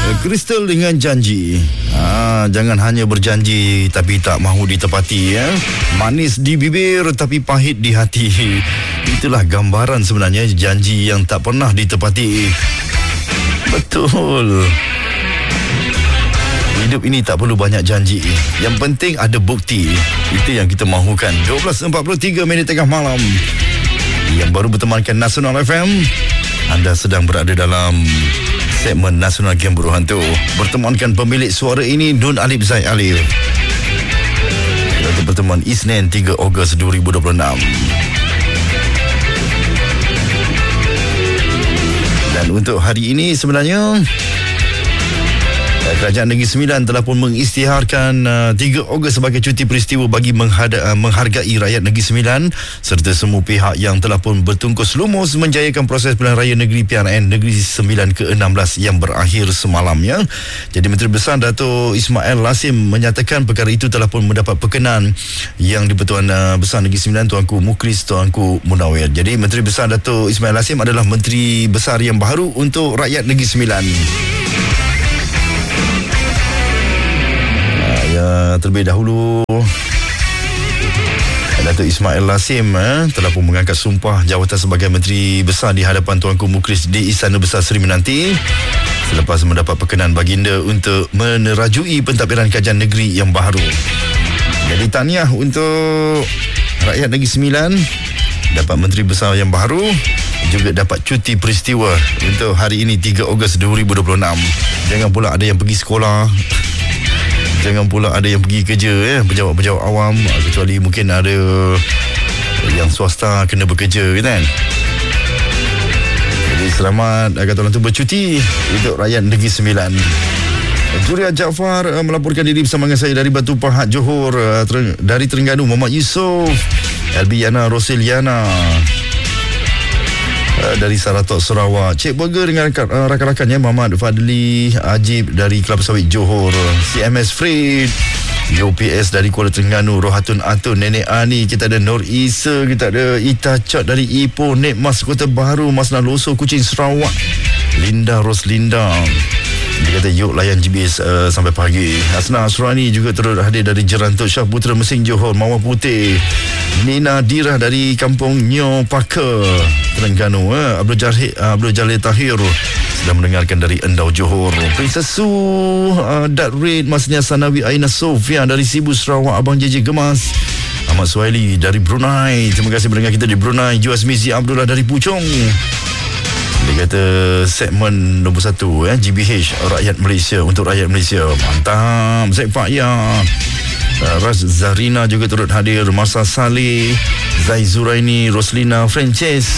Crystal dengan janji. Jangan hanya berjanji tapi tak mahu ditepati ya. Manis di bibir tapi pahit di hati. Itulah gambaran sebenarnya janji yang tak pernah ditepati. Betul. Hidup ini tak perlu banyak janji. Yang penting ada bukti. Itu yang kita mahukan. 12.43 minit tengah malam. Yang baru bertemankan Nasional FM, anda sedang berada dalam segmen Nasional Game Buruh Hantu. Bertemankan pemilik suara ini, Nun Alif Zaid Alif. Untuk pertemuan Isnin 3 Ogos 2026. Dan untuk hari ini sebenarnya Kerajaan Negeri Sembilan telah pun mengisytiharkan 3 Ogos sebagai cuti peristiwa bagi menghargai rakyat Negeri Sembilan serta semua pihak yang telah pun bertungkus lumus menjayakan proses pilihan raya negeri PRN Negeri Sembilan ke-16 yang berakhir semalam ya. Jadi Menteri Besar Dato' Ismail Lasim menyatakan perkara itu telah pun mendapat perkenan yang di-Pertuan Besar Negeri Sembilan Tuanku Mukris Tuanku Munawir. Jadi Menteri Besar Dato' Ismail Lasim adalah Menteri Besar yang baru untuk rakyat Negeri Sembilan. Terlebih dahulu Dato' Ismail Lasim telah pun mengangkat sumpah jawatan sebagai Menteri Besar di hadapan Tuanku Mukris di Istana Besar Seri Menanti selepas mendapat perkenan baginda untuk menerajui pentadbiran kajian negeri yang baru. Jadi tahniah untuk rakyat Negeri Sembilan dapat Menteri Besar yang baru, juga dapat cuti peristiwa untuk hari ini 3 Ogos 2026. Jangan pula ada yang pergi sekolah, jangan pula ada yang pergi kerja pejabat-pejabat awam, kecuali mungkin ada yang swasta kena bekerja kan. Jadi selamat kata orang tu bercuti untuk rakyat Negeri Sembilan. Juria Jaafar melaporkan diri bersama dengan saya dari Batu Pahat Johor. Dari Terengganu Muhammad Yusof, LB Yana Rosiliana. Dari Saratok Sarawak, Cik Burger dengan rakan-rakannya Muhammad Fadli Ajib dari Kelapa Sawit Johor, CMS Fred, UPS dari Kuala Terengganu, Rohatun Atun, Nenek Ani, kita ada Nur Isa, kita ada Ita Cot dari Ipoh, Nek Mas Kota Baru, Mas Naloso Kuching Sarawak, Linda Roslinda. Dia kata yuk layan GBS sampai pagi. Hasna Asrani juga turut hadir dari Jerantuk, Syah Putra Mesing Johor, Mawar Putih, Nina Dirah dari Kampung Nyo Paka Terengganu, Abdul Jalil Tahir sedang mendengarkan dari Endau Johor, Princess Su, Dat Red, Masnya Sanawi Aina Sofia dari Sibu Sarawak, Abang JJ Gemas, Ahmad Suhaili dari Brunei, terima kasih mendengar kita di Brunei, Juaz Mizi Abdullah dari Puchong. Dia kata segmen nombor 1 GBH rakyat Malaysia untuk rakyat Malaysia. Mantap. Zaid Fahya, Raz Zarina juga turut hadir, Marsa Saleh, Zai Zuraini, Roslina Frances,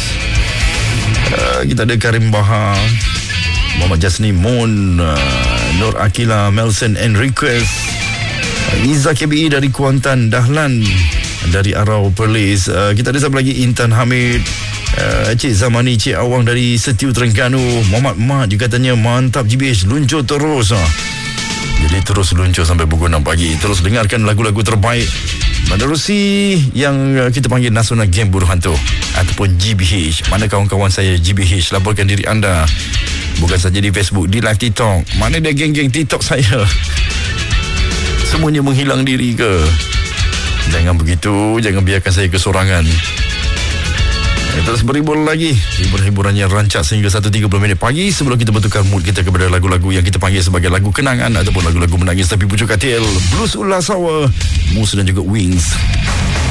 kita ada Karim Bahar, Muhammad Jasni Mon, Nur Akila, Melson Enriquez, Iza KBI dari Kuantan, Dahlan dari Arau Perlis, kita ada siapa lagi, Intan Hamid, Cik Zamani, Cik Awang dari Setiu Terengganu, Muhammad Mat juga katanya mantap GBH, luncur terus. Jadi terus luncur sampai pukul 6 pagi. Terus dengarkan lagu-lagu terbaik menerusi yang kita panggil Nasional Game Buruh Hantu ataupun GBH. Mana kawan-kawan saya GBH? Laporkan diri anda, bukan saja di Facebook, di live TikTok. Mana dia geng-geng TikTok saya? Semuanya menghilang diri ke? Jangan begitu, jangan biarkan saya kesorangan. Terus berhibur lagi, hibur-hiburannya rancak sehingga 1.30 minit pagi sebelum kita bertukar mood kita kepada lagu-lagu yang kita panggil sebagai lagu kenangan ataupun lagu-lagu menangis tapi pucuk katil, Blues Ulas Sawa, Mus dan juga Wings.